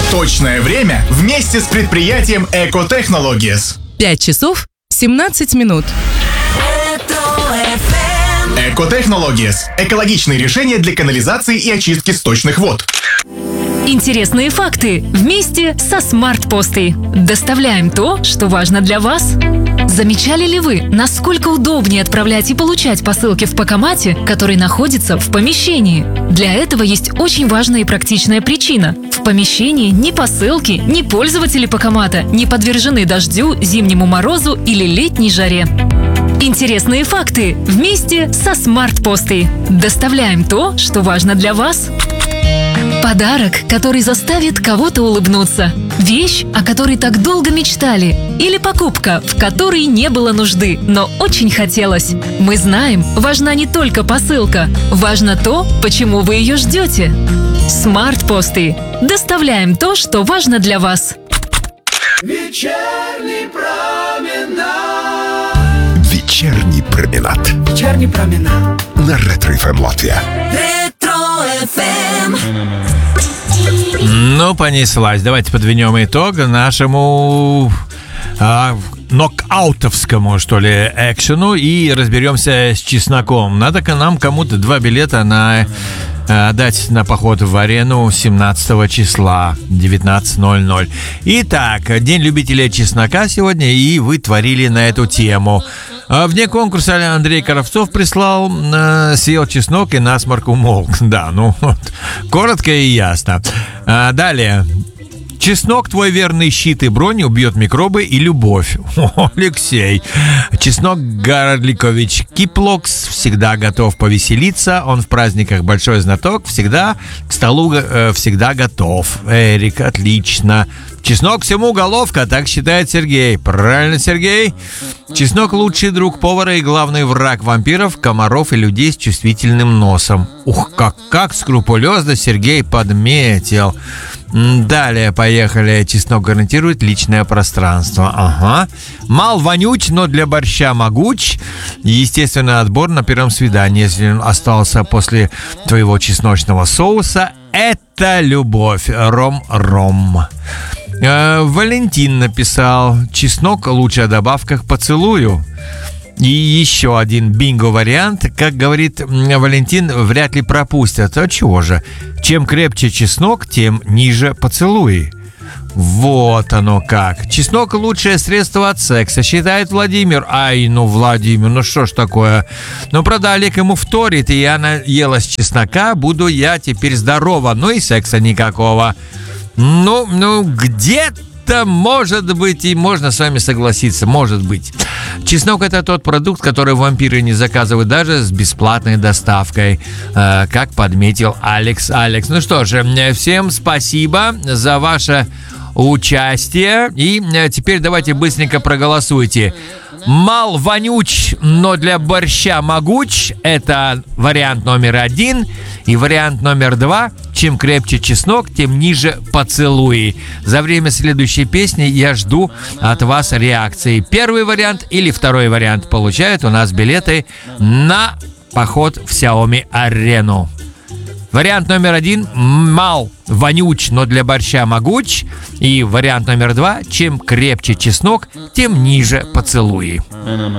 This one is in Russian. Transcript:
Точное время вместе с предприятием Eco Technologies. 5 часов 17 минут. Eco Technologies – экологичные решения для канализации и очистки сточных вод. Интересные факты вместе со Смарт-Постой. Доставляем то, что важно для вас. Замечали ли вы, насколько удобнее отправлять и получать посылки в Пакомате, который находится в помещении? Для этого есть очень важная и практичная причина. В помещении ни посылки, ни пользователи Пакомата не подвержены дождю, зимнему морозу или летней жаре. Интересные факты вместе со Смарт-Постой. Доставляем то, что важно для вас. Подарок, который заставит кого-то улыбнуться. Вещь, о которой так долго мечтали. Или покупка, в которой не было нужды, но очень хотелось. Мы знаем, важна не только посылка. Важно то, почему вы ее ждете. Смарт-Посты. Доставляем то, что важно для вас. Вечерний променад. Вечерний променад. Вечерний променад. На Ретро-ФМ Латвия. Ретро-ФМ. Ну, понеслась. Давайте подведем итог нашему нокаутовскому, что ли, экшену и разберемся с чесноком. Надо нам кому-то 2 билета дать на поход в арену 17 числа 19:00. Итак, День любителя чеснока сегодня, и вы творили на эту тему. Вне конкурса Андрей Коровцов прислал, съел чеснок и насморк умолк. Да, ну вот, коротко и ясно. Далее. Чеснок – твой верный щит и бронь, убьет микробы и любовь. О, Алексей. Чеснок Гарликович Киплокс всегда готов повеселиться. Он в праздниках большой знаток, всегда к столу всегда готов. Эрик, отлично. Чеснок всему головка, так считает Сергей. Правильно, Сергей? Чеснок – лучший друг повара и главный враг вампиров, комаров и людей с чувствительным носом. Ух, как скрупулезно Сергей подметил. Далее, поехали. Чеснок гарантирует личное пространство. Ага. Мал вонюч, но для борща могуч. Естественный отбор на первом свидании. Если он остался после твоего чесночного соуса, это любовь. Ром. Валентин написал: чеснок – лучшая добавка к поцелую. И еще один бинго-вариант. Как говорит Валентин, вряд ли пропустят. А чего же? Чем крепче чеснок, тем ниже поцелуи. Вот оно как. Чеснок – лучшее средство от секса, считает Владимир. Владимир, ну что ж такое? Ну, правда, Олег ему вторит, и я наелась чеснока, буду я теперь здорова. Ну и секса никакого. Ну, где-то, может быть, и можно с вами согласиться, может быть. Чеснок – это тот продукт, который вампиры не заказывают даже с бесплатной доставкой, как подметил Алекс. Ну что же, всем спасибо за ваше участие. И теперь давайте быстренько проголосуйте. Мал вонюч, но для борща могуч. Это вариант номер 1. И вариант номер 2. Чем крепче чеснок, тем ниже поцелуи. За время следующей песни я жду от вас реакции. Первый вариант или второй вариант получают у нас билеты на поход в Xiaomi Арену. Вариант номер 1 – мал вонюч, но для борща могуч. И вариант номер 2 – чем крепче чеснок, тем ниже поцелуи.